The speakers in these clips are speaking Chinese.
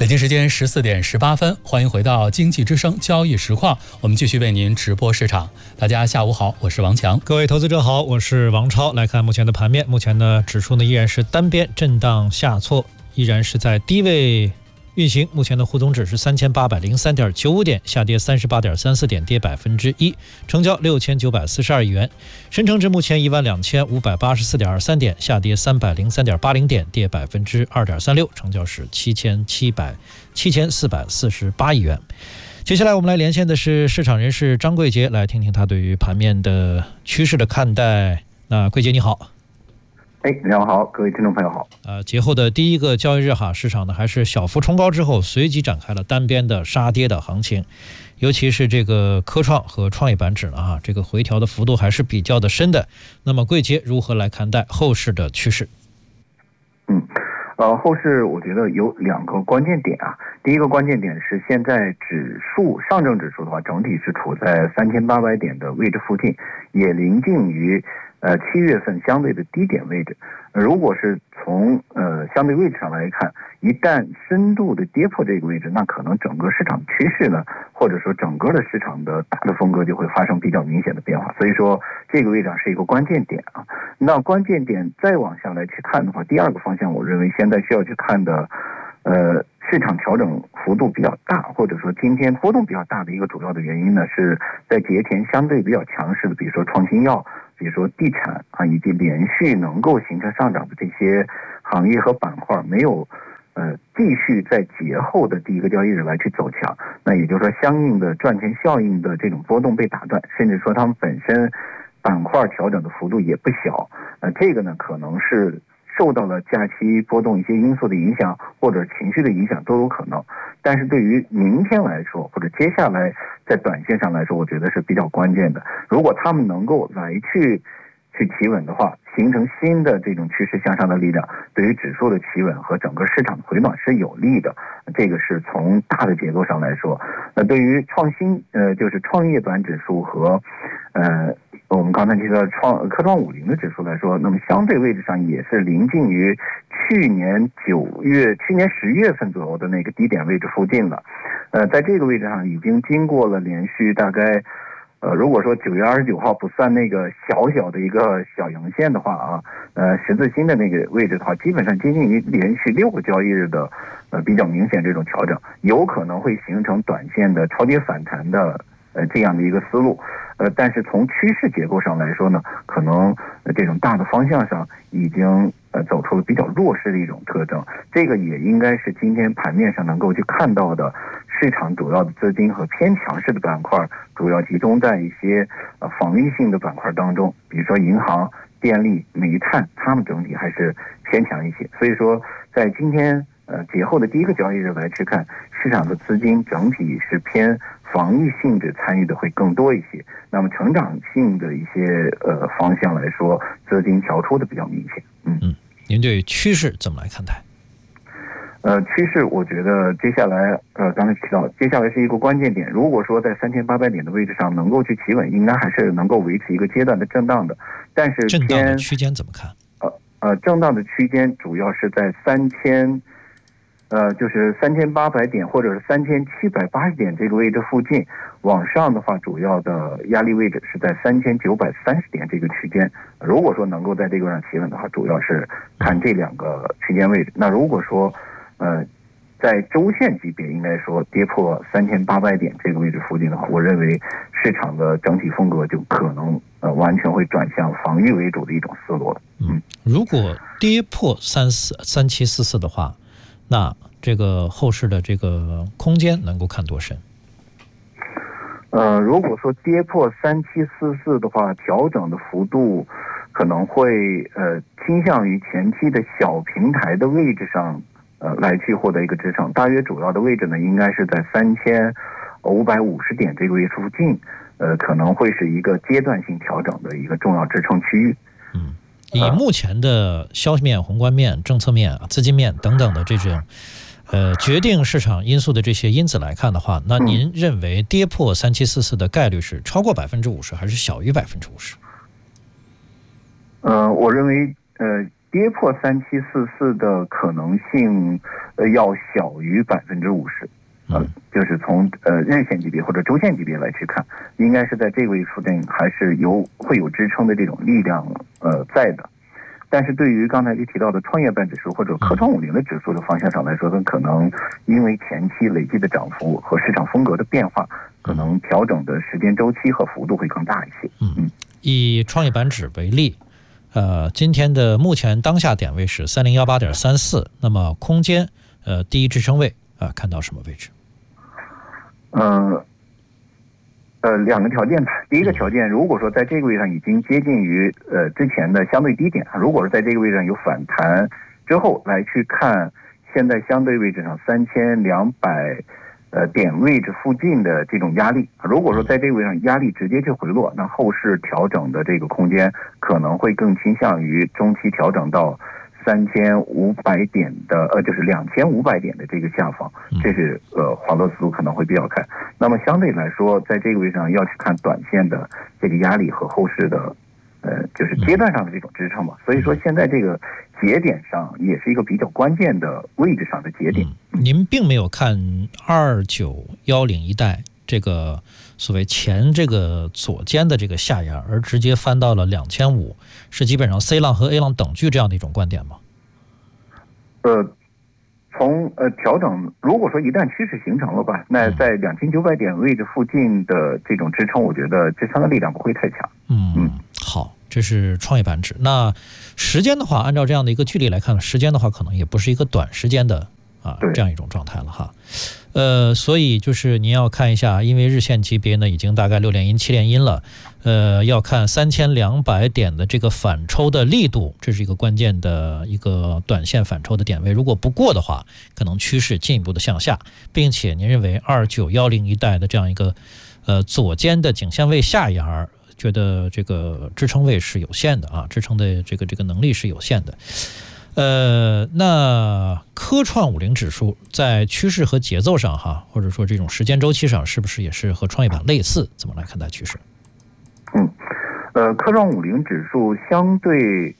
北京时间14点18分，欢迎回到经济之声交易实况，我们继续为您直播市场。大家下午好，我是王强。 各位投资者好，我是王超。来看目前的盘面，目前呢指数呢依然是单边震荡下挫，依然是在低位运行。目前的沪综指是3803.95点，下跌38.34点，跌1%，成交6942亿元。深成指目前12584.23点，下跌303.80点，跌2.36%，成交是7448亿元。接下来我们来连线的是市场人士张贵杰，来听听他对于盘面的趋势的看待。那贵杰你好。 你好，各位听众朋友好。 节后的第一个交易日市场呢还是小幅冲高之后，随即展开了单边的杀跌的行情，尤其是这个科创和创业板指呢这个回调的幅度还是比较的深的。那么贵杰如何来看待后市的趋势？ 后市我觉得有两个关键点啊。第一个关键点是现在上证指数的话，整体是处在3800点的位置附近，也临近于7月份相对的低点位置。如果是从相对位置上来看，一旦深度的跌破这个位置，那可能整个市场趋势呢，或者说整个的市场的大的风格就会发生比较明显的变化。所以说这个位置上是一个关键点啊。那关键点再往下来去看的话，第二个方向我认为现在需要去看的市场调整幅度比较大，或者说今天波动比较大的一个主要的原因呢，是在节前相对比较强势的，比如说创新药，比如说地产以及连续能够形成上涨的这些行业和板块没有继续在节后的第一个交易日来去走强，那也就是说相应的赚钱效应的这种波动被打断，甚至说他们本身板块调整的幅度也不小。这个呢可能是受到了假期波动一些因素的影响，或者情绪的影响都有可能。但是对于明天来说，或者接下来在短线上来说，我觉得是比较关键的。如果他们能够来去企稳的话，形成新的这种趋势向上的力量，对于指数的企稳和整个市场的回暖是有利的。这个是从大的结构上来说。那对于就是创业板指数和我们刚才提到科创50的指数来说，那么相对位置上也是临近于去年10月份左右的那个低点位置附近了。在这个位置上已经经过了连续大概如果说9月29号不算那个小的一个小阳线的话十字星的那个位置的话，基本上接近于连续6个交易日的比较明显这种调整，有可能会形成短线的超跌反弹的这样的一个思路。但是从趋势结构上来说呢，可能这种大的方向上已经走出了比较弱势的一种特征。这个也应该是今天盘面上能够去看到的，市场主要的资金和偏强势的板块主要集中在一些防御性的板块当中，比如说银行、电力、煤炭，它们整体还是偏强一些。所以说在今天节后的第一个交易日来去看，市场的资金整体是偏防御性质参与的会更多一些。那么成长性的一些方向来说，资金调出的比较明显。 您对趋势怎么来看待？ 趋势我觉得接下来刚才提到，接下来是一个关键点。如果说在3800点的位置上能够去企稳，应该还是能够维持一个阶段的震荡的。但是震荡的区间怎么看？ 震荡的区间主要是在就是3800点或者是3780点这个位置附近，往上的话主要的压力位置是在3930点这个区间。如果说能够在这个上企稳的话，主要是看这两个区间位置。那如果说在周线级别应该说跌破3800点这个位置附近的话，我认为市场的整体风格就可能完全会转向防御为主的一种思路了。 如果跌破3744的话，那这个后市的这个空间能够看多深？ 如果说跌破3744的话，调整的幅度可能会倾向于前期的小平台的位置上来去获得一个支撑，大约主要的位置呢应该是在3550点这个位置附近，可能会是一个阶段性调整的一个重要支撑区域。 以目前的消息面、宏观面、政策面、资金面等等的这种决定市场因素的这些因子来看的话，那您认为跌破3744的概率是超过50%还是小于50%？ 我认为跌破3744的可能性要小于50%。就是从日线级别或者周线级别来去看，应该是在这个位附近还是会有支撑的这种力量在的。但是对于刚才提到的创业板指数或者科创50的指数的方向上来说，可能因为前期累计的涨幅和市场风格的变化，可能调整的时间周期和幅度会更大一些。 以创业板指为例，今天的目前当下点位是3018.34，那么空间第一支撑位看到什么位置？ 两个条件吧。第一个条件，如果说在这个位置上已经接近于之前的相对低点，如果是在这个位置上有反弹之后来去看现在相对位置上3200点位置附近的这种压力，如果说在这个位置上压力直接去回落，那后市调整的这个空间可能会更倾向于中期调整到3500点的就是2500点的这个下方，这是华洛思路可能会比较看。那么相对来说，在这个位置上要去看短线的这个压力和后市的就是阶段上的这种支撑嘛。所以说现在这个节点上也是一个比较关键的位置上的节点。 您并没有看2910一带这个所谓前这个左肩的这个下沿，而直接翻到了2500，是基本上 C 浪和 A 浪等距这样的一种观点吗？ 从调整，如果说一旦趋势形成了吧，那在2900点位置附近的这种支撑，我觉得支撑的力量不会太强。 好，这是创业板指。那时间的话，按照这样的一个距离来看，时间的话可能也不是一个短时间的这样一种状态了哈。所以就是您要看一下，因为日线级别呢已经大概6连阴7连阴了，要看3200点的这个反抽的力度，这是一个关键的一个短线反抽的点位。如果不过的话，可能趋势进一步的向下，并且您认为2910一带的这样一个左肩的颈线位下沿，觉得这个支撑位是有限的支撑的这个能力是有限的。那科创50指数在趋势和节奏上或者说这种时间周期上，是不是也是和创业板类似？怎么来看待趋势？ 科创50指数相对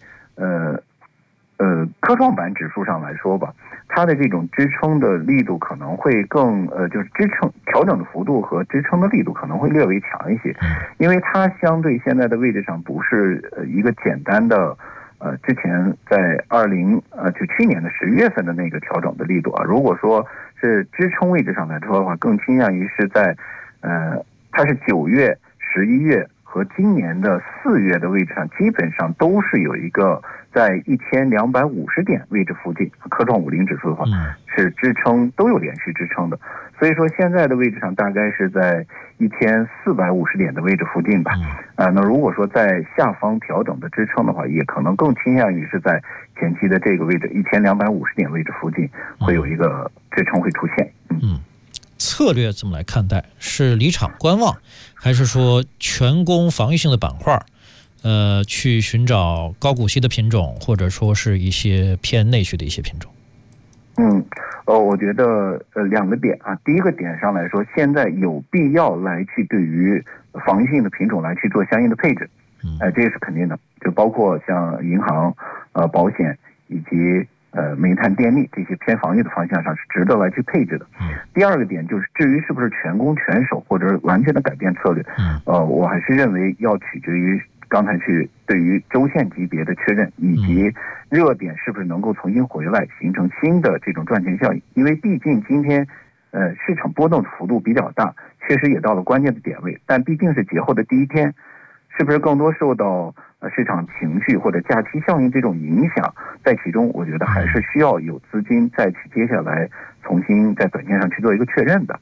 科创板指数上来说吧，它的这种支撑的力度可能会更就是支撑调整的幅度和支撑的力度可能会略微强一些，因为它相对现在的位置上不是一个简单的之前在就去年的10月份的那个调整的力度如果说是支撑位置上来说的话，更倾向于是在它是9月、11月和今年的4月的位置上，基本上都是有一个在1250点位置附近，科创50指数的话是支撑，都有连续支撑的。所以说现在的位置上大概是在1450点的位置附近吧。那如果说在下方调整的支撑的话，也可能更倾向于是在前期的这个位置1250点位置附近会有一个支撑会出现。 策略怎么来看待？是离场观望，还是说全攻防御性的板块？去寻找高股息的品种，或者说是一些偏内需的一些品种？ 我觉得两个点第一个点上来说，现在有必要来去对于防御性的品种来去做相应的配置，这个是肯定的，就包括像银行、保险以及煤炭电力这些偏防御的方向上是值得来去配置的。第二个点就是至于是不是全攻全守或者完全的改变策略，我还是认为要取决于刚才去对于周线级别的确认，以及热点是不是能够重新回来，形成新的这种赚钱效应。因为毕竟今天市场波动幅度比较大，确实也到了关键的点位，但毕竟是节后的第一天，是不是更多受到市场情绪或者假期效应这种影响在其中，我觉得还是需要有资金再去接下来重新在短线上去做一个确认的。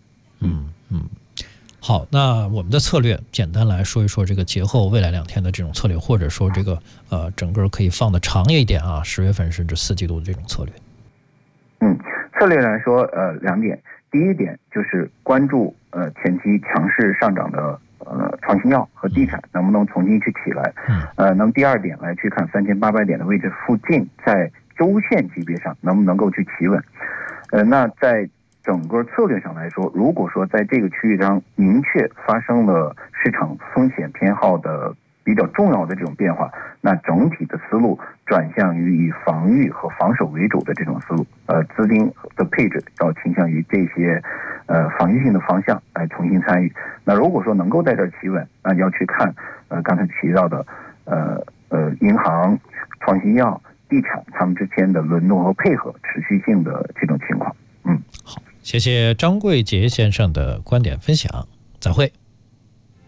好，那我们的策略简单来说一说这个节后未来2天的这种策略，或者说这个整个可以放的长一点10月份甚至4季度的这种策略。 策略来说2点，第一点就是关注前期强势上涨的创新药和地产能不能重新去起来。那么第二点来去看3800点的位置附近，在周线级别上能不能够去企稳。那在整个策略上来说，如果说在这个区域上明确发生了市场风险偏好的比较重要的这种变化，那整体的思路转向于以防御和防守为主的这种思路，资金的配置要倾向于这些防御性的方向来重新参与。那如果说能够在这儿企稳，那要去看刚才提到的银行、创新药、地产他们之间的轮动和配合持续性的这种情况。 好，谢谢张贵杰先生的观点分享，再会。